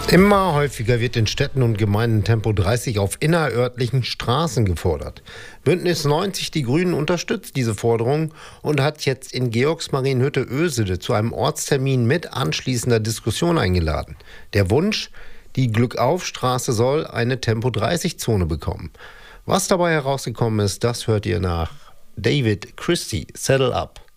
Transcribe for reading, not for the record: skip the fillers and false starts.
Immer häufiger wird in Städten und Gemeinden Tempo 30 auf innerörtlichen Straßen gefordert. Bündnis 90 Die Grünen unterstützt diese Forderung und hat jetzt in Georgsmarienhütte-Ösede zu einem Ortstermin mit anschließender Diskussion eingeladen. Der Wunsch: die Glückauf-Straße soll eine Tempo-30-Zone bekommen. Was dabei herausgekommen ist, das hört ihr nach David Christie, Saddle Up.